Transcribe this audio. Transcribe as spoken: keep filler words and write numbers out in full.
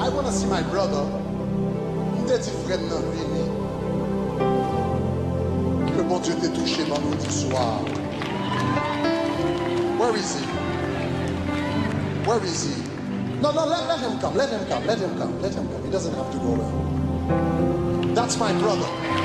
I want to see my brother. Peut-être frère dans vini. Que bon Dieu t'ait touché vendredi soir. Where is he? Where is he? No, no, let, let him come. Let him come. Let him come. Let him come. He doesn't have to go there. That's my brother.